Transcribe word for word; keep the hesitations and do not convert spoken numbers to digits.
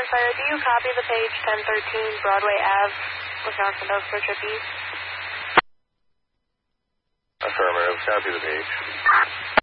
Fire, do you copy the page ten thirteen Broadway Ave, Wisconsin, for trip east? Affirmative. Copy the page.